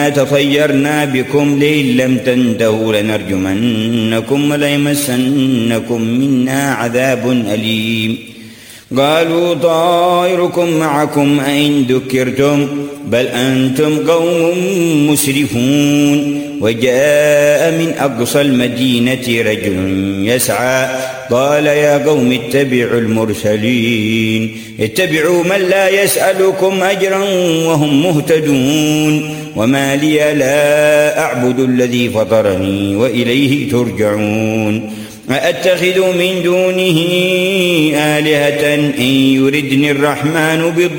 تطيرنا بكم لئن لم تنتهوا لنرجمنكم وليمسنكم منا عذاب أليم قالوا طائركم معكم أئن ذكرتم بل أنتم قوم مسرفون وجاء من أقصى المدينة رجل يسعى قال يا قوم اتبعوا المرسلين اتبعوا من لا يسألكم أجرا وهم مهتدون وما لي لا أعبد الذي فطرني وإليه ترجعون أأتخذ من دونه آلهة إن يردني الرحمن بضر